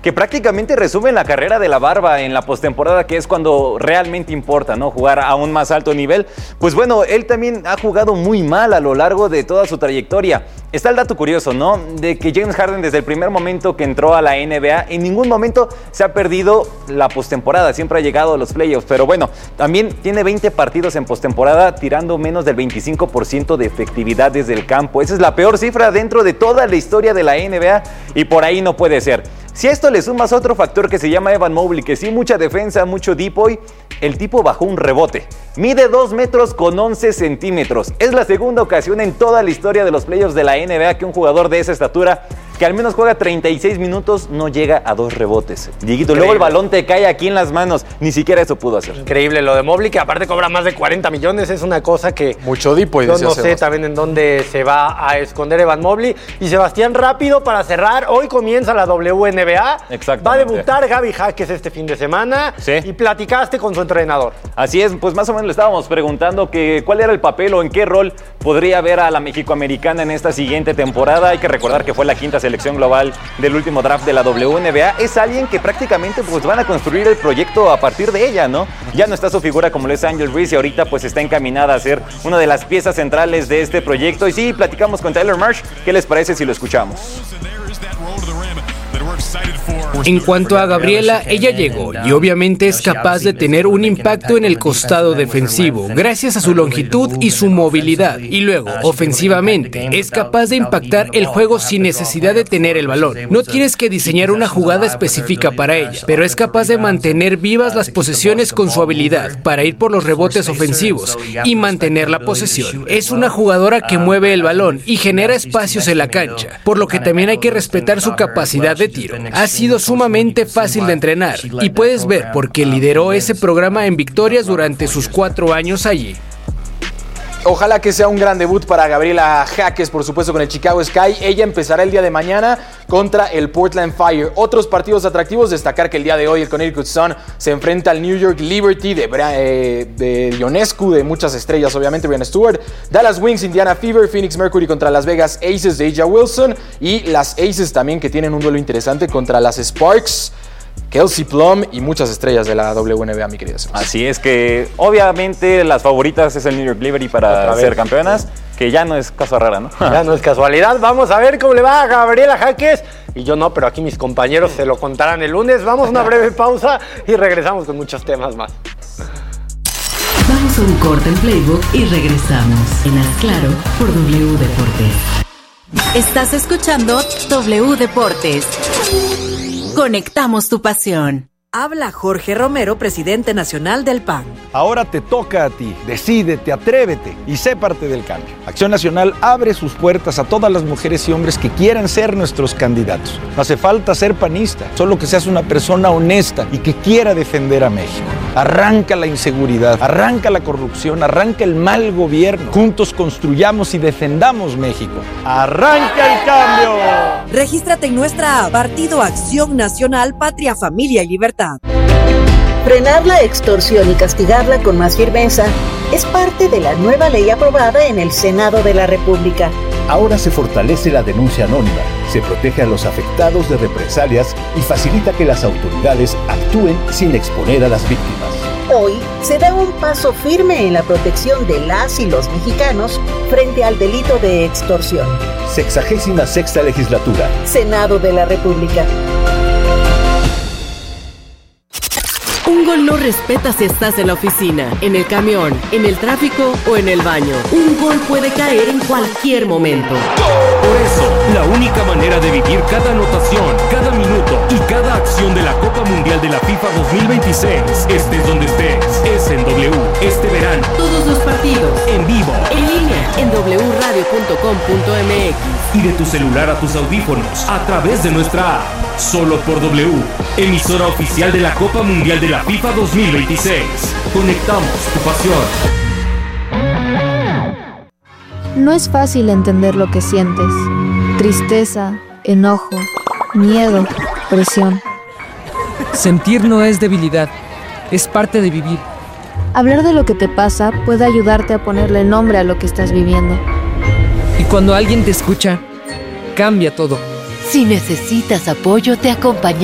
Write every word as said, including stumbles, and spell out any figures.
que prácticamente resumen la carrera de la Barba en la postemporada, que es cuando realmente importa, ¿no? Jugar a un más alto nivel. Pues bueno, él también ha jugado muy mal a lo largo de toda su trayectoria. Está el dato curioso, ¿no? De que James Harden, desde el primer momento que entró a la N B A, en ningún momento se ha perdido la postemporada, siempre ha llegado a los playoffs, pero bueno, también tiene veinte partidos en postemporada, tirando menos del veinticinco por ciento de efectividad desde el campo. Esa es la peor cifra dentro de toda la historia de la N B A y por ahí no puede ser. Si a esto le sumas otro factor que se llama Evan Mobley, que sí, mucha defensa, mucho deep boy, el tipo bajó un rebote. Mide dos metros con once centímetros. Es la segunda ocasión en toda la historia de los playoffs de la N B A que un jugador de esa estatura, que al menos juega treinta y seis minutos, no llega a dos rebotes. Dieguito, luego el balón te cae aquí en las manos. Ni siquiera eso pudo hacer. Increíble lo de Mobley, que aparte cobra más de cuarenta millones. Es una cosa que... Mucho deep boy. Yo no sé también en dónde se va a esconder Evan Mobley. Y Sebastián, rápido para cerrar. Hoy comienza la W N B A. Exactamente. Va a debutar Gaby Jaques este fin de semana. Sí. Y platicaste con su entrenador. Así es, pues más o menos le estábamos preguntando que cuál era el papel o en qué rol podría ver a la mexicoamericana en esta siguiente temporada. Hay que recordar que fue la quinta selección global del último draft de la W N B A. Es alguien que prácticamente pues van a construir el proyecto a partir de ella, ¿no? Ya no está su figura como lo es Angel Reese y ahorita pues está encaminada a ser una de las piezas centrales de este proyecto. Y sí, platicamos con Tyler Marsh. ¿Qué les parece si lo escuchamos? En cuanto a Gabriela, ella llegó y obviamente es capaz de tener un impacto en el costado defensivo gracias a su longitud y su movilidad. Y luego, ofensivamente, es capaz de impactar el juego sin necesidad de tener el balón. No tienes que diseñar una jugada específica para ella, pero es capaz de mantener vivas las posesiones con su habilidad para ir por los rebotes ofensivos y mantener la posesión. Es una jugadora que mueve el balón y genera espacios en la cancha, por lo que también hay que respetar su capacidad de tiro. Ha sido sumamente fácil de entrenar y puedes ver por qué lideró ese programa en victorias durante sus cuatro años allí. Ojalá que sea un gran debut para Gabriela Jaques, por supuesto, con el Chicago Sky. Ella empezará el día de mañana contra el Portland Fire. Otros partidos atractivos, destacar que el día de hoy el Connecticut Sun se enfrenta al New York Liberty de, eh, de Ionescu, de muchas estrellas, obviamente, Brianna Stewart. Dallas Wings, Indiana Fever, Phoenix Mercury contra Las Vegas Aces de A'ja Wilson. Y las Aces también, que tienen un duelo interesante contra las Sparks, Kelsey Plum y muchas estrellas de la W N B A, mi querida Sebas. Así es que, obviamente, las favoritas es el New York Liberty para ser campeonas, que ya no es cosa rara, ¿no? Ya no es casualidad. Vamos a ver cómo le va a Gabriela Jaques. Y yo no, pero aquí mis compañeros se lo contarán el lunes. Vamos a una breve pausa y regresamos con muchos temas más. Vamos a un corte en Playbook y regresamos. En Haz Claro por W Deportes. Estás escuchando W Deportes. Conectamos tu pasión. Habla Jorge Romero, presidente nacional del P A N. Ahora te toca a ti. Decídete, atrévete y sé parte del cambio. Acción Nacional abre sus puertas a todas las mujeres y hombres que quieran ser nuestros candidatos. No hace falta ser panista, solo que seas una persona honesta y que quiera defender a México. Arranca la inseguridad, arranca la corrupción, arranca el mal gobierno. Juntos construyamos y defendamos México. ¡Arranca el cambio! Regístrate en nuestra app, Partido Acción Nacional, Patria, Familia y Libertad. Frenar la extorsión y castigarla con más firmeza es parte de la nueva ley aprobada en el Senado de la República. Ahora se fortalece la denuncia anónima, se protege a los afectados de represalias y facilita que las autoridades actúen sin exponer a las víctimas. Hoy se da un paso firme en la protección de las y los mexicanos frente al delito de extorsión. Sexagésima sexta legislatura. Senado de la República. Un gol no respeta si estás en la oficina, en el camión, en el tráfico o en el baño. Un gol puede caer en cualquier momento. Por eso, la única manera de vivir cada anotación, cada minuto y cada acción de la Copa Mundial de la FIFA dos mil veintiséis, estés donde estés, es en W este verano. Todos los partidos, en vivo, en línea, en doble u radio punto com punto m x. Y de tu celular a tus audífonos, a través de nuestra app. Solo por W, emisora oficial de la Copa Mundial de la FIFA dos mil veintiséis. Conectamos tu pasión. No es fácil entender lo que sientes. Tristeza, enojo, miedo, presión. Sentir no es debilidad, es parte de vivir. Hablar de lo que te pasa puede ayudarte a ponerle nombre a lo que estás viviendo. Y cuando alguien te escucha, cambia todo. Si necesitas apoyo, te acompañamos.